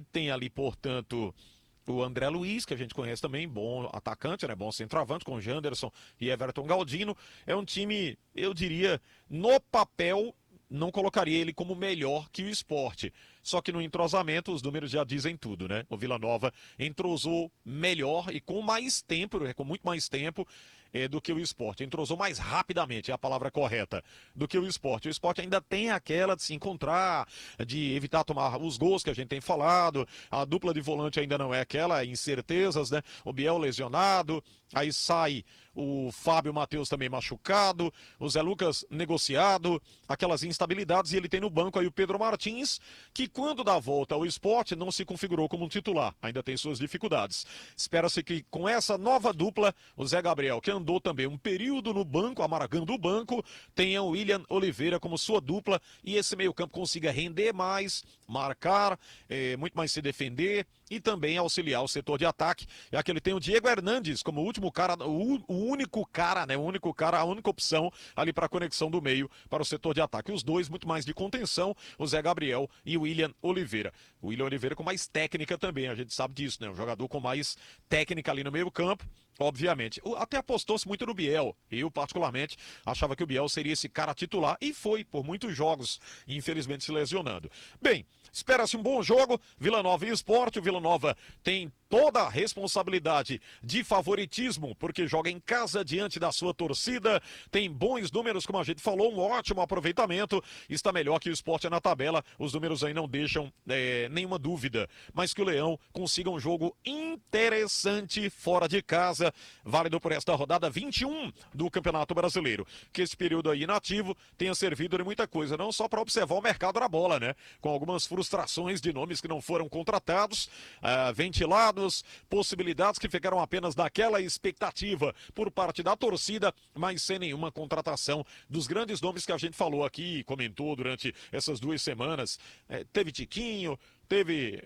tem ali, portanto, o André Luiz, que a gente conhece também, bom atacante, né? Bom centroavante, com Janderson e Everton Galdino. É um time, eu diria, no papel, não colocaria ele como melhor que o Sport. Só que no entrosamento os números já dizem tudo, né? O Vila Nova entrosou melhor e com mais tempo, com muito mais tempo do que o Sport. Entrosou mais rapidamente, é a palavra correta, do que o Sport. O Sport ainda tem aquela de se encontrar, de evitar tomar os gols que a gente tem falado. A dupla de volante ainda não é aquela, incertezas, né? O Biel lesionado, aí sai o Fábio Matheus também machucado, o Zé Lucas negociado, aquelas instabilidades, e ele tem no banco aí o Pedro Martins, que quando dá a volta ao Sport não se configurou como um titular, ainda tem suas dificuldades. Espera-se que com essa nova dupla, o Zé Gabriel, que andou também um período no banco, amargando o banco, tenha o William Oliveira como sua dupla, e esse meio campo consiga render mais, marcar, muito mais se defender, e também auxiliar o setor de ataque, já que ele tem o Diego Hernandes como último cara, o único cara, né? O único cara, a única opção ali para a conexão do meio para o setor de ataque. Os dois muito mais de contenção, o Zé Gabriel e o William Oliveira. O William Oliveira com mais técnica também, a gente sabe disso, né? Um jogador com mais técnica ali no meio campo. Obviamente. Até apostou-se muito no Biel. Eu, particularmente, achava que o Biel seria esse cara titular e foi por muitos jogos, infelizmente se lesionando. Bem, espera-se um bom jogo, Vila Nova e Sport. O Vila Nova tem toda a responsabilidade de favoritismo, porque joga em casa diante da sua torcida, tem bons números, como a gente falou, um ótimo aproveitamento, está melhor que o Sport na tabela, os números aí não deixam nenhuma dúvida, mas que o Leão consiga um jogo interessante fora de casa, válido por esta rodada 21 do Campeonato Brasileiro, que esse período aí inativo tenha servido de muita coisa, não só para observar o mercado da bola, né, com algumas frustrações de nomes que não foram contratados, ventilados, possibilidades que ficaram apenas naquela expectativa por parte da torcida, mas sem nenhuma contratação dos grandes nomes que a gente falou aqui, comentou durante essas 2 semanas. Teve Tiquinho, teve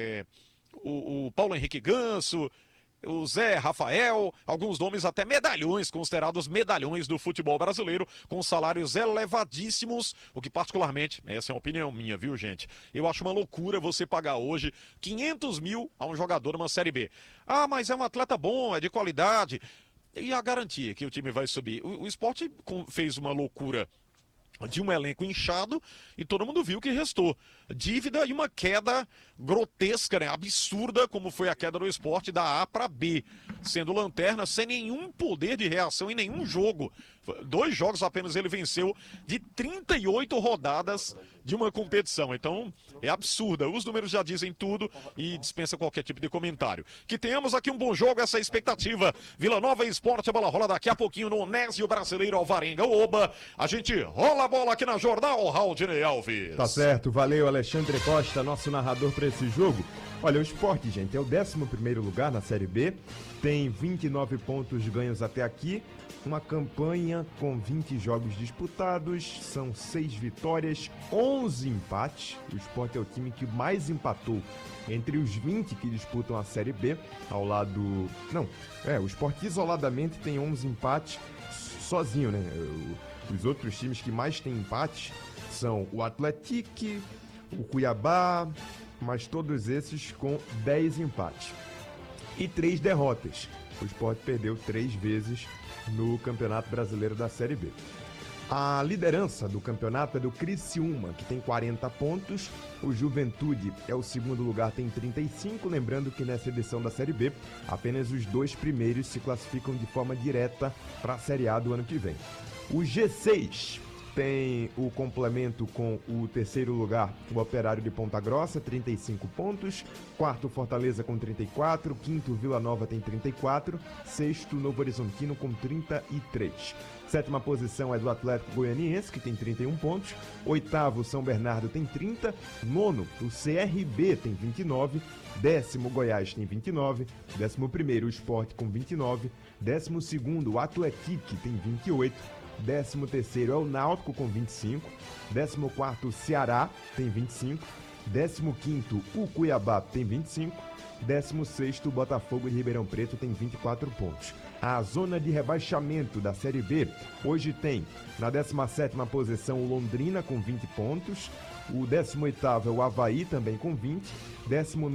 o Paulo Henrique Ganso, o Zé Rafael, alguns nomes até medalhões, considerados medalhões do futebol brasileiro, com salários elevadíssimos, o que particularmente, essa é uma opinião minha, viu gente? Eu acho uma loucura você pagar hoje 500 mil a um jogador numa Série B. Ah, mas é um atleta bom, é de qualidade. E a garantia que o time vai subir? O Sport fez uma loucura de um elenco inchado e todo mundo viu que restou dívida e uma queda grotesca, né? Absurda, como foi a queda do Sport da A para B, sendo lanterna sem nenhum poder de reação em nenhum jogo. 2 jogos apenas ele venceu de 38 rodadas de uma competição, então é absurda, os números já dizem tudo e dispensa qualquer tipo de comentário. Que tenhamos aqui um bom jogo, essa expectativa. Vila Nova e Sport, a bola rola daqui a pouquinho no Onésio Brasileiro Alvarenga Oba, a gente rola a bola aqui na Jornal Raudinei Alves. Tá certo, valeu Alexandre Costa, nosso narrador para esse jogo. Olha, o Sport, gente, é o 11º lugar na Série B, tem 29 pontos ganhos até aqui, uma campanha com 20 jogos disputados, são 6 vitórias, 11 empates. O Sport é o time que mais empatou entre os 20 que disputam a Série B, ao lado... Não, o Sport isoladamente tem 11 empates sozinho, né? Os outros times que mais têm empates são o Atlético, o Cuiabá, mas todos esses com 10 empates e 3 derrotas. O Sport perdeu 3 vezes no Campeonato Brasileiro da Série B. A liderança do campeonato é do Criciúma, que tem 40 pontos. O Juventude é o segundo lugar, tem 35. Lembrando que nessa edição da Série B, apenas os 2 primeiros se classificam de forma direta para a Série A do ano que vem. O G6 tem o complemento com o terceiro lugar, o Operário de Ponta Grossa, 35 pontos. Quarto, Fortaleza com 34. Quinto, Vila Nova tem 34. Sexto, Novo Horizontino com 33. Sétima posição é do Atlético Goianiense, que tem 31 pontos. Oitavo, São Bernardo tem 30. Nono, o CRB tem 29. Décimo, Goiás tem 29. 11º, o Sport com 29. 12º, o Atlético tem 28. 13º é o Náutico com 25. 14º, o Ceará tem 25. 15º, o Cuiabá tem 25. 16º, o Botafogo de Ribeirão Preto tem 24 pontos. A zona de rebaixamento da Série B hoje tem na 17ª posição o Londrina com 20 pontos. O 18º é o Avaí também com 20.